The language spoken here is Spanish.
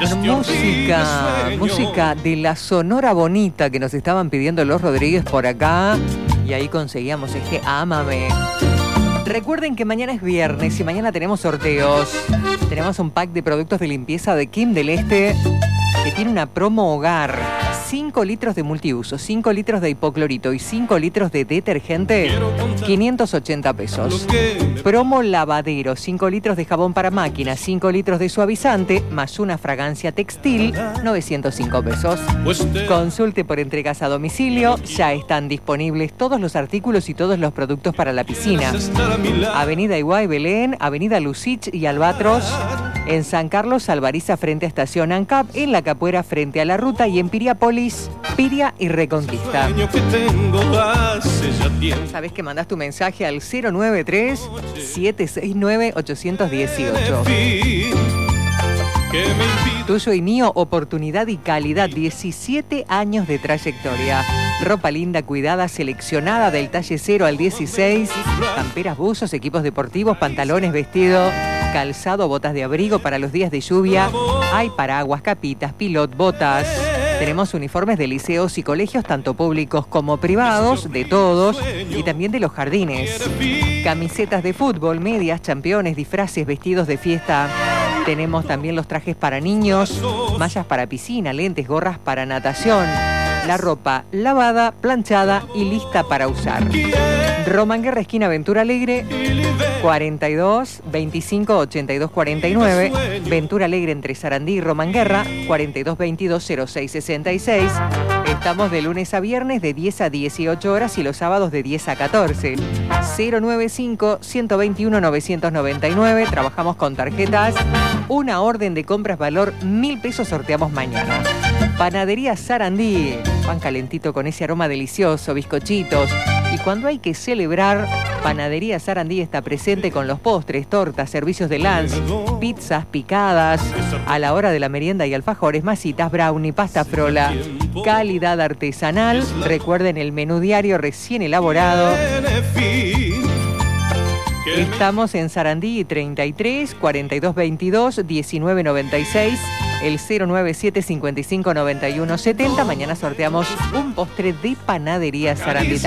Música de la Sonora Bonita que nos estaban pidiendo los Rodríguez por acá. Y ahí conseguíamos este Ámame. Recuerden que mañana es viernes y mañana tenemos sorteos. Tenemos un pack de productos de limpieza de Kim del Este que tiene una promo hogar. 5 litros de multiuso, 5 litros de hipoclorito y 5 litros de detergente, 580 pesos. Promo lavadero, 5 litros de jabón para máquina, 5 litros de suavizante, más una fragancia textil, 905 pesos. Consulte por entregas a domicilio, ya están disponibles todos los artículos y todos los productos para la piscina. Avenida Iguay, Belén, Avenida Lucich y Albatros. En San Carlos, Alvariza frente a Estación ANCAP, en La Capuera frente a la ruta y en Piriápolis, Piria y Reconquista. Sabés que mandás tu mensaje al 093-769-818. Tuyo y mío, oportunidad y calidad, 17 años de trayectoria. Ropa linda, cuidada, seleccionada del talle 0 al 16. Camperas, buzos, equipos deportivos, pantalones, vestido, calzado, botas de abrigo para los días de lluvia. Hay paraguas, capitas, pilot, botas. Tenemos uniformes de liceos y colegios, tanto públicos como privados, de todos, y también de los jardines. Camisetas de fútbol, medias, championes, disfraces, vestidos de fiesta. Tenemos también los trajes para niños, mallas para piscina, lentes, gorras para natación. La ropa lavada, planchada y lista para usar. Romanguerra, esquina Ventura Alegre, 42 25 82 49. Ventura Alegre entre Sarandí y Romanguerra, 42 22 06 66. Estamos de lunes a viernes de 10 a 18 horas y los sábados de 10 a 14. 095 121 999. Trabajamos con tarjetas. Una orden de compras valor 1.000 pesos sorteamos mañana. Panadería Sarandí. Pan calentito con ese aroma delicioso, bizcochitos. Y cuando hay que celebrar, Panadería Sarandí está presente con los postres, tortas, servicios de lunch, pizzas, picadas, a la hora de la merienda y alfajores, masitas, brownie, pasta frola, calidad artesanal. Recuerden el menú diario recién elaborado. Estamos en Sarandí 33 42 22 19 96. El 097 55 91 70. Mañana sorteamos un postre de Panadería Sarandí.